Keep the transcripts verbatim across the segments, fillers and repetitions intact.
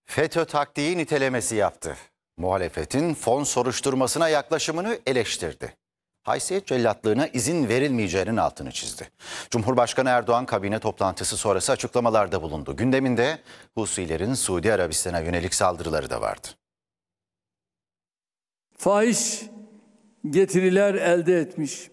FETÖ taktiği nitelemesi yaptı. Muhalefetin fon soruşturmasına yaklaşımını eleştirdi. Haysiyet cellatlığına izin verilmeyeceğinin altını çizdi. Cumhurbaşkanı Erdoğan kabine toplantısı sonrası açıklamalarda bulundu. Gündeminde Husilerin Suudi Arabistan'a yönelik saldırıları da vardı. Fahiş getiriler elde etmiş,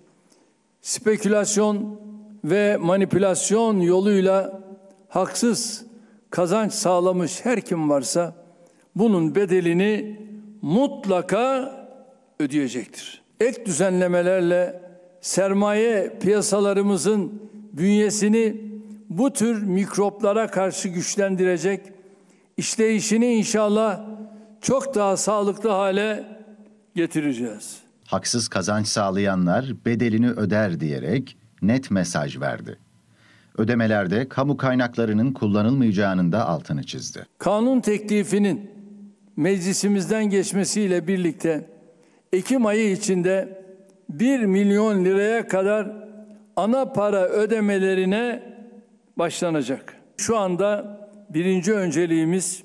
spekülasyon ve manipülasyon yoluyla haksız kazanç sağlamış her kim varsa bunun bedelini mutlaka ödeyecektir. Ek düzenlemelerle sermaye piyasalarımızın bünyesini bu tür mikroplara karşı güçlendirecek, işleyişini inşallah çok daha sağlıklı hale getireceğiz. Haksız kazanç sağlayanlar bedelini öder diyerek net mesaj verdi. Ödemelerde kamu kaynaklarının kullanılmayacağının da altını çizdi. Kanun teklifinin meclisimizden geçmesiyle birlikte Ekim ayı içinde bir milyon liraya kadar ana para ödemelerine başlanacak. Şu anda birinci önceliğimiz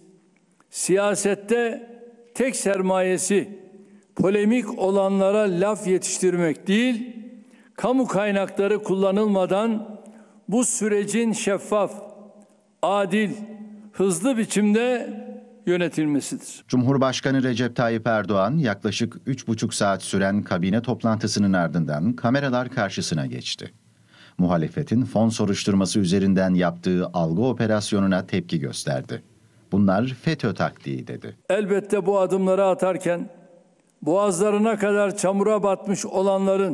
siyasette tek sermayesi polemik olanlara laf yetiştirmek değil, kamu kaynakları kullanılmadan bu sürecin şeffaf, adil, hızlı biçimde yönetilmesidir. Cumhurbaşkanı Recep Tayyip Erdoğan yaklaşık üç buçuk saat süren kabine toplantısının ardından kameralar karşısına geçti. Muhalefetin fon soruşturması üzerinden yaptığı algı operasyonuna tepki gösterdi. Bunlar FETÖ taktiği dedi. Elbette bu adımları atarken boğazlarına kadar çamura batmış olanların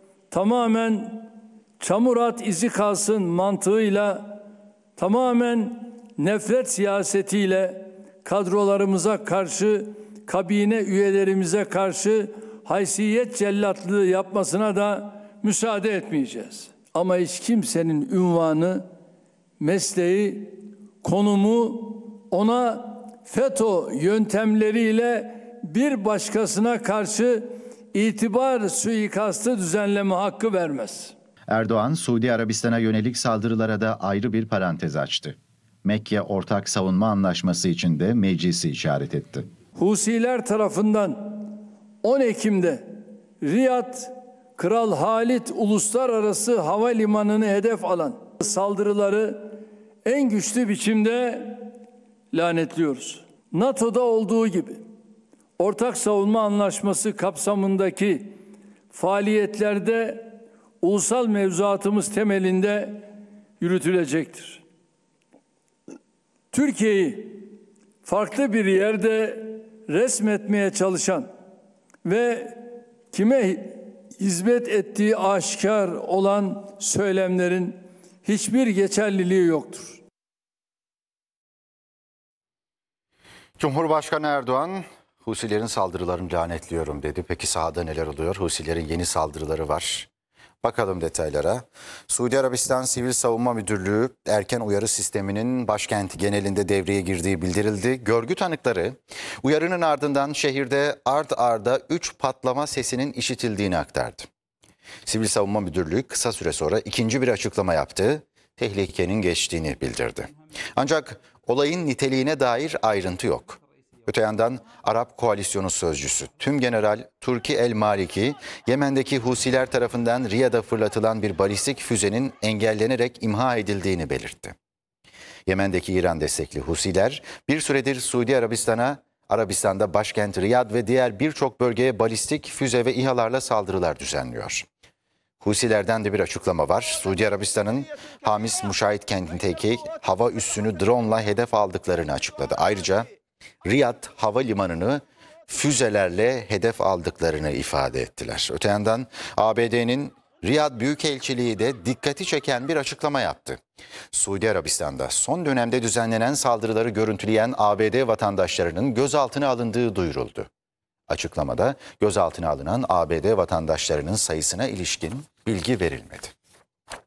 tamamen çamur at izi kalsın mantığıyla, tamamen nefret siyasetiyle kadrolarımıza karşı, kabine üyelerimize karşı haysiyet cellatlığı yapmasına da müsaade etmeyeceğiz. Ama hiç kimsenin ünvanı, mesleği, konumu ona FETÖ yöntemleriyle bir başkasına karşı itibar suikastı düzenleme hakkı vermez. Erdoğan, Suudi Arabistan'a yönelik saldırılara da ayrı bir parantez açtı. Mekke Ortak Savunma Anlaşması için de meclisi işaret etti. Husiler tarafından on Ekim'de Riyad Kral Halid Uluslararası Havalimanı'nı hedef alan saldırıları en güçlü biçimde lanetliyoruz. NATO'da olduğu gibi Ortak Savunma Anlaşması kapsamındaki faaliyetlerde ulusal mevzuatımız temelinde yürütülecektir. Türkiye'yi farklı bir yerde resmetmeye çalışan ve kime hizmet ettiği aşikar olan söylemlerin hiçbir geçerliliği yoktur. Cumhurbaşkanı Erdoğan, Husilerin saldırılarını lanetliyorum dedi. Peki sahada neler oluyor? Husilerin yeni saldırıları var. Bakalım detaylara. Suudi Arabistan Sivil Savunma Müdürlüğü erken uyarı sisteminin başkenti genelinde devreye girdiği bildirildi. Görgü tanıkları uyarının ardından şehirde ard arda üç patlama sesinin işitildiğini aktardı. Sivil Savunma Müdürlüğü kısa süre sonra ikinci bir açıklama yaptı. Tehlikenin geçtiğini bildirdi. Ancak olayın niteliğine dair ayrıntı yok. Öte yandan Arap Koalisyonu Sözcüsü Tümgeneral Turki El Maliki, Yemen'deki Husiler tarafından Riyad'a fırlatılan bir balistik füzenin engellenerek imha edildiğini belirtti. Yemen'deki İran destekli Husiler bir süredir Suudi Arabistan'a, Arabistan'da başkent Riyad ve diğer birçok bölgeye balistik füze ve İHA'larla saldırılar düzenliyor. Husilerden de bir açıklama var. Suudi Arabistan'ın Hamis Muşahit kentindeki hava üssünü drone'la hedef aldıklarını açıkladı. Ayrıca Riyad Havalimanı'nı füzelerle hedef aldıklarını ifade ettiler. Öte yandan A B D'nin Riyad Büyükelçiliği de dikkati çeken bir açıklama yaptı. Suudi Arabistan'da son dönemde düzenlenen saldırıları görüntüleyen A B D vatandaşlarının gözaltına alındığı duyuruldu. Açıklamada gözaltına alınan A B D vatandaşlarının sayısına ilişkin bilgi verilmedi.